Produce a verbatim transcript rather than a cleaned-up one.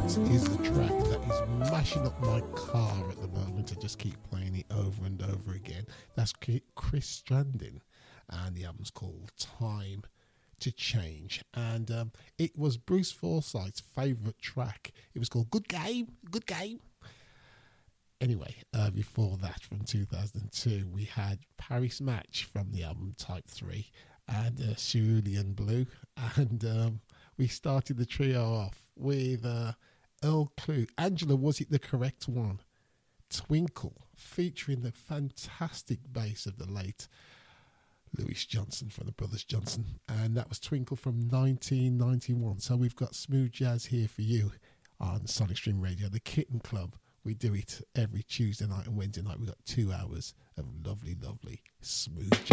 is the track that is mashing up my car at the moment. I just keep playing it over and over again. That's Chris Stranding, and the album's called Time to Change. And um, it was Bruce Forsyth's favourite track. It was called Good Game, Good Game. Anyway, uh, before that, from two thousand two, we had Paris Match from the album Type three and uh, Cerulean Blue. And um, we started the trio off with uh, Earl Clue. Angela, was it the correct one? Twinkle, featuring the fantastic bass of the late Louis Johnson from the Brothers Johnson. And that was Twinkle from nineteen ninety-one. So we've got smooth jazz here for you on Sonic Stream Radio, the Kitten Club. We do it every Tuesday night and Wednesday night. We've got two hours of lovely, lovely smooth jazz.